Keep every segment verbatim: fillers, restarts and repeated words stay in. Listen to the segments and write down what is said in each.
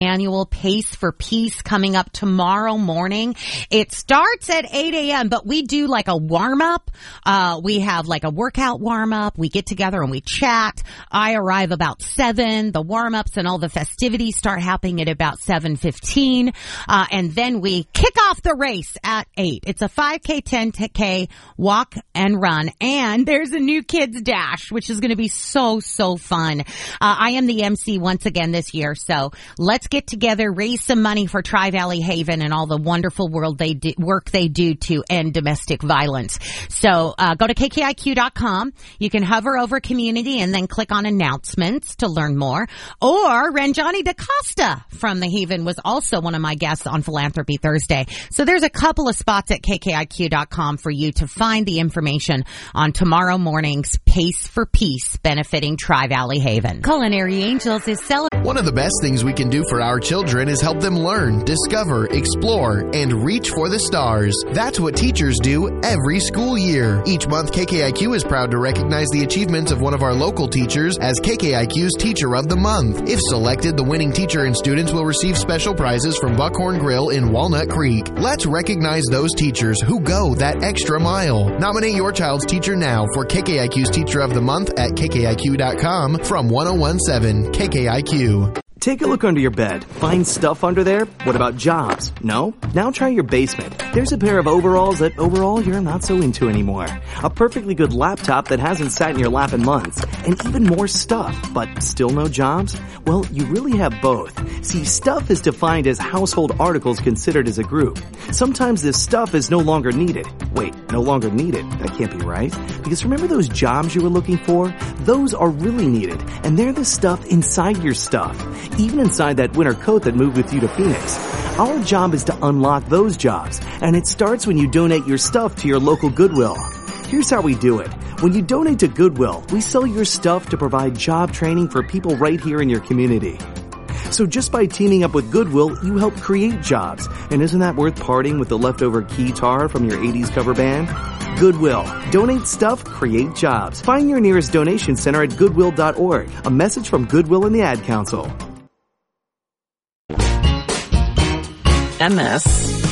Annual Pace for Peace coming up tomorrow morning. It starts at eight a.m., but we do like a warm-up. Uh, we have like a workout warm-up. We get together and we chat. I arrive about seven. The warm-ups and all the festivities start happening at about seven fifteen. Uh, and then we kick off the race at eight. It's a five K, ten K walk and run. And there's a new kids dash, which is going to be so, so fun. Uh, I am the M C once again this year. So let's get together, raise some money for Tri-Valley Haven and all the wonderful world they do, work they do to end domestic violence. So uh, go to K K I Q dot com. You can hover over community and then click on announcements to learn more. Or Ranjani DaCosta from the Haven was also one of my guests on Philanthropy Thursday. So there's a couple of spots at K K I Q dot com for you to find the information on tomorrow morning's Pace for Peace benefiting Tri-Valley Haven. Culinary Angels is celebrating. One of the best things we can do for our children is help them learn, discover, explore, and reach for the stars. That's what teachers do every school year. Each month, K K I Q is proud to recognize the achievements of one of our local teachers as K K I Q's Teacher of the Month. If selected, the winning teacher and students will receive special prizes from Buckhorn Grill in Walnut Creek. Let's recognize those teachers who go that extra mile. Nominate your child's teacher now for K K I Q's Teacher of the Month at K K I Q dot com from one oh one point seven K K I Q. Take a look under your bed. Find stuff under there? What about jobs? No? Now try your basement. There's a pair of overalls that overall you're not so into anymore. A perfectly good laptop that hasn't sat in your lap in months. And even more stuff, but still no jobs? Well, you really have both. See, stuff is defined as household articles considered as a group. Sometimes this stuff is no longer needed. Wait, no longer needed? That can't be right. Because remember those jobs you were looking for? Those are really needed. And they're the stuff inside your stuff. Even inside that winter coat that moved with you to Phoenix. Our job is to unlock those jobs, and it starts when you donate your stuff to your local Goodwill. Here's how we do it. When you donate to Goodwill, we sell your stuff to provide job training for people right here in your community. So just by teaming up with Goodwill, you help create jobs. And isn't that worth parting with the leftover keytar from your eighties cover band? Goodwill. Donate stuff, create jobs. Find your nearest donation center at goodwill dot org. A message from Goodwill and the Ad Council. M S.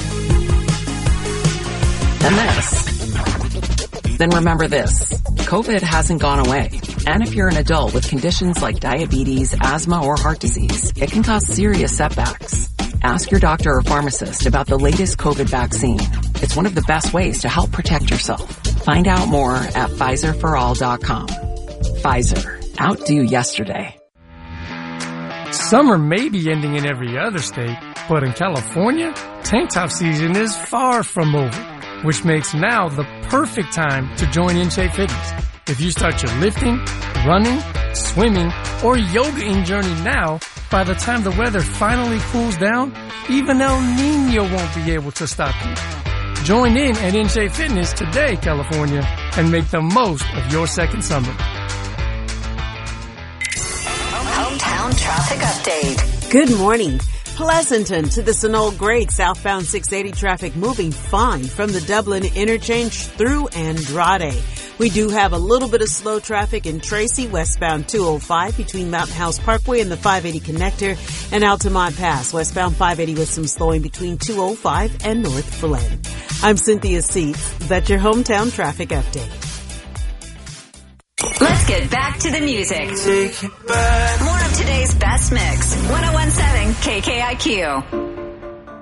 M S. Then remember this. COVID hasn't gone away. And if you're an adult with conditions like diabetes, asthma, or heart disease, it can cause serious setbacks. Ask your doctor or pharmacist about the latest COVID vaccine. It's one of the best ways to help protect yourself. Find out more at Pfizer for all dot com. Pfizer. Outdo yesterday. Summer may be ending in every other state, but in California, tank top season is far from over, which makes now the perfect time to join In Shape Fitness. If you start your lifting, running, swimming, or yogaing journey now, by the time the weather finally cools down, even El Nino won't be able to stop you. Join in at In Shape Fitness today, California, and make the most of your second summer. Hometown traffic update. Good morning. Pleasanton to the Sunol Grade southbound six eighty traffic moving fine from the Dublin interchange through Andrade. We do have a little bit of slow traffic in Tracy westbound two oh five between Mountain House Parkway and the five eighty connector and Altamont Pass westbound five eighty with some slowing between two oh five and North Belen. I'm Cynthia Seats. That's your hometown traffic update. Let's get back to the music. Take it back. More of today's best mix. one oh one point seven K K I Q.